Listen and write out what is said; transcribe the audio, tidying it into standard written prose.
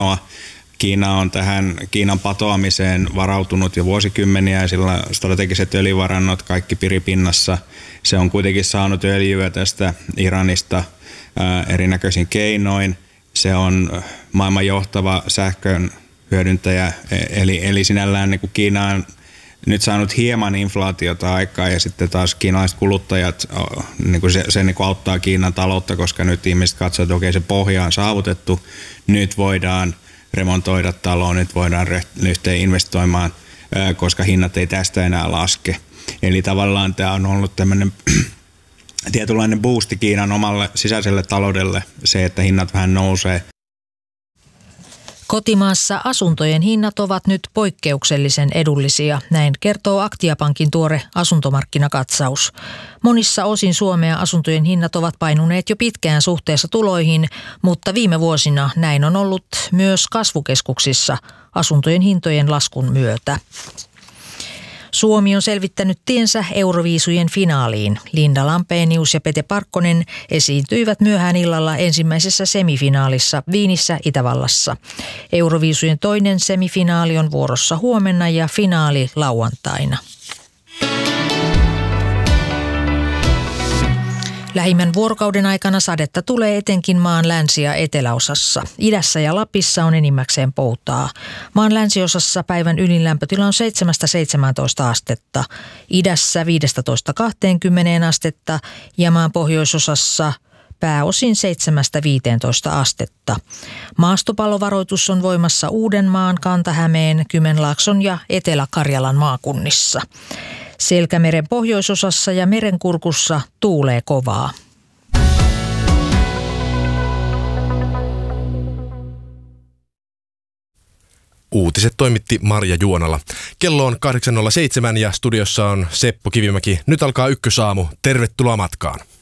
Kiina on tähän Kiinan patoamiseen varautunut jo vuosikymmeniä ja sillä strategiset öljyvarannot kaikki piripinnassa. Se on kuitenkin saanut öljyä tästä Iranista erinäköisin keinoin. Se on maailman johtava sähkön hyödyntäjä, eli sinällään niin kuin Kiina on nyt saanut hieman inflaatiota aikaa ja sitten taas kiinalaiset kuluttajat, niin kuin se niin kuin auttaa Kiinan taloutta, koska nyt ihmiset katsovat, että okei, se pohja on saavutettu, nyt voidaan remontoida taloa, nyt voidaan ryhtyä investoimaan, koska hinnat ei tästä enää laske. Eli tavallaan tämä on ollut tämmöinen tietynlainen boosti Kiinan omalle sisäiselle taloudelle, se, että hinnat vähän nousee. Kotimaassa asuntojen hinnat ovat nyt poikkeuksellisen edullisia, näin kertoo Aktia-pankin tuore asuntomarkkinakatsaus. Monissa osin Suomea asuntojen hinnat ovat painuneet jo pitkään suhteessa tuloihin, mutta viime vuosina näin on ollut myös kasvukeskuksissa asuntojen hintojen laskun myötä. Suomi on selvittänyt tiensä Euroviisujen finaaliin. Linda Lampenius ja Pete Parkkonen esiintyivät myöhään illalla ensimmäisessä semifinaalissa Viinissä, Itävallassa. Euroviisujen toinen semifinaali on vuorossa huomenna ja finaali lauantaina. Lähimmän vuorokauden aikana sadetta tulee etenkin maan länsi- ja eteläosassa. Idässä ja Lapissa on enimmäkseen poutaa. Maan länsiosassa päivän ylin lämpötila on 7-17 astetta. Idässä 15-20 astetta ja maan pohjoisosassa pääosin 7-15 astetta. Maastopallovaroitus on voimassa Uudenmaan, Kanta-Hämeen, Kymenlaakson ja Etelä-Karjalan maakunnissa. Selkämeren pohjoisosassa ja merenkurkussa tuulee kovaa. Uutiset toimitti Marja Juonala. Kello on 8.07 ja studiossa on Seppo Kivimäki. Nyt alkaa Ykkösaamu. Tervetuloa matkaan.